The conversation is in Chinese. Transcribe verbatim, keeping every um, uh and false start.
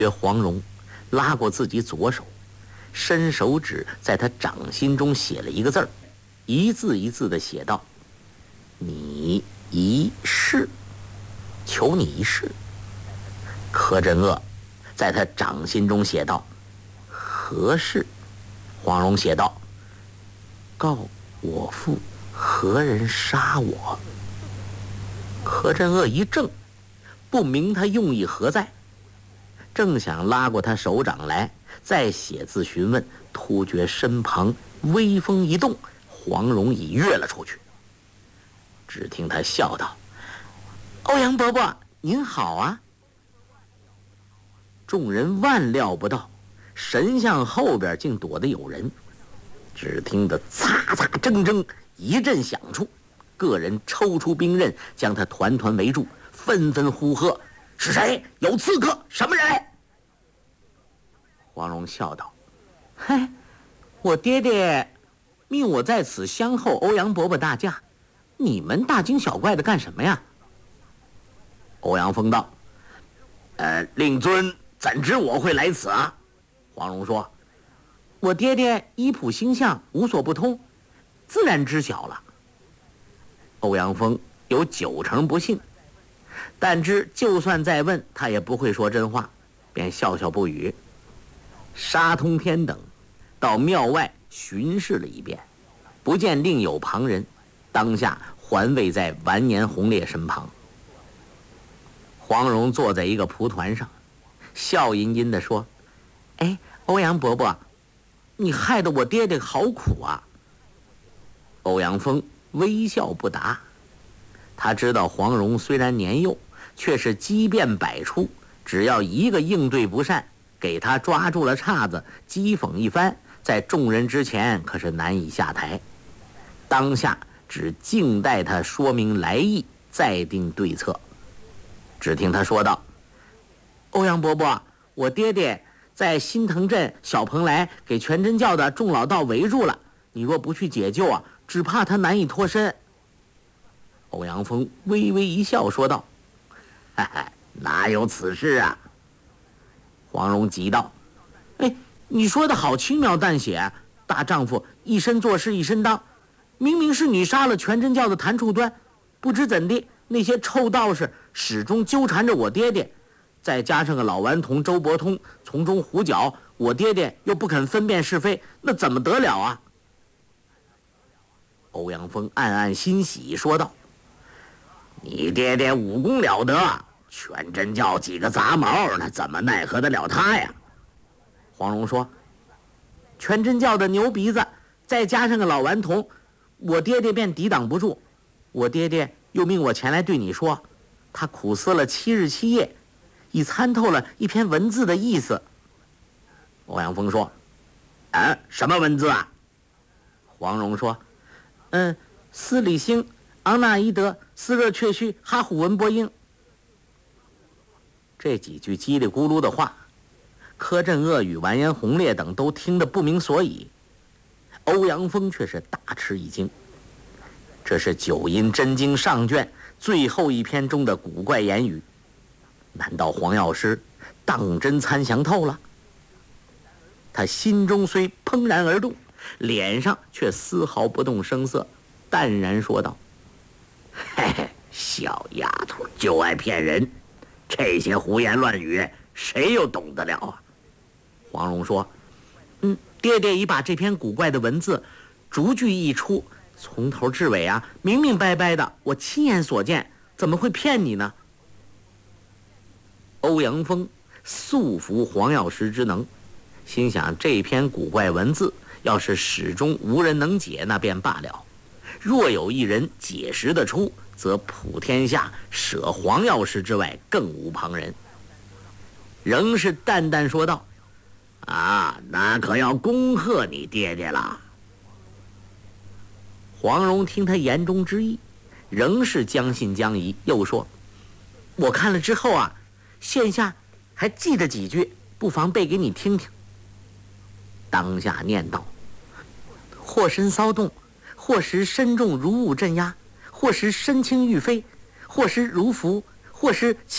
黄蓉拉过自己左手，伸手指在他掌心中写了一个字儿，一字一字地写道：“你一试，求你一试。”柯镇恶在他掌心中写道：“何事？”黄蓉写道：“告我父何人杀我？”柯镇恶一怔，不明他用意何在，正想拉过他手掌来再写字询问，突觉身旁微风一动，黄蓉已跃了出去。只听他笑道：“欧阳伯伯您好啊！”众人万料不到神像后边竟躲得有人，只听得擦擦铮铮一阵响处，个人抽出兵刃将他团团围住，纷纷呼喝：“是谁？有刺客？什么人？”黄蓉笑道：“嘿，我爹爹命我在此相候欧阳伯伯大驾，你们大惊小怪的干什么呀？”欧阳锋道：“呃，令尊怎知我会来此啊？”黄蓉说：“我爹爹依谱星象无所不通，自然知晓了。”欧阳锋有九成不信，但知就算再问他也不会说真话，便笑笑不语。沙通天等到庙外巡视了一遍，不见另有旁人，当下环卫在完颜洪烈身旁。黄蓉坐在一个蒲团上，笑吟吟地说：“哎，欧阳伯伯，你害得我爹爹好苦啊。”欧阳锋微笑不答，他知道黄蓉虽然年幼，却是机变百出，只要一个应对不善，给他抓住了岔子，讥讽一番，在众人之前可是难以下台。当下只静待他说明来意，再定对策。只听他说道：“欧阳伯伯，我爹爹在新藤镇小蓬莱给全真教的众老道围住了，你若不去解救啊，只怕他难以脱身。”欧阳锋微微一笑说道：“哈哈，哪有此事啊？”黄蓉急道：“哎，你说的好轻描淡写，大丈夫一身做事一身当，明明是你杀了全真教的谭处端，不知怎地那些臭道士始终纠缠着我爹爹，再加上个老顽童周伯通从中胡搅，我爹爹又不肯分辨是非，那怎么得了啊？”欧阳锋暗暗欣喜说道：“你爹爹武功了得，全真教几个杂毛，那怎么奈何得了他呀？”黄蓉说：“全真教的牛鼻子，再加上个老顽童，我爹爹便抵挡不住。我爹爹又命我前来对你说，他苦思了七日七夜，已参透了一篇文字的意思。”欧阳锋说：“啊，什么文字啊？”黄蓉说：“嗯，斯里星、昂纳伊德、斯热雀须、哈虎文伯英。”这几句叽里咕噜的话，柯镇恶与完颜洪烈等都听得不明所以，欧阳锋却是大吃一惊。这是九阴真经上卷最后一篇中的古怪言语，难道黄药师当真参详透了？他心中虽怦然而动，脸上却丝毫不动声色，淡然说道：“嘿嘿，小丫头就爱骗人，这些胡言乱语谁又懂得了啊？”黄蓉说：“嗯，爹爹已把这篇古怪的文字逐句一出，从头至尾啊，明明白白的，我亲眼所见，怎么会骗你呢？”欧阳锋素服黄药师之能，心想这篇古怪文字要是始终无人能解，那便罢了；若有一人解识得出，则普天下舍黄药师之外，更无旁人。仍是淡淡说道：“啊，那可要恭贺你爹爹了。”黄蓉听他言中之意，仍是将信将疑，又说：“我看了之后啊，现下还记得几句，不妨背给你听听。”当下念道：“或身骚动，或时身重如雾镇压，或时身轻欲飞，或时如浮，或时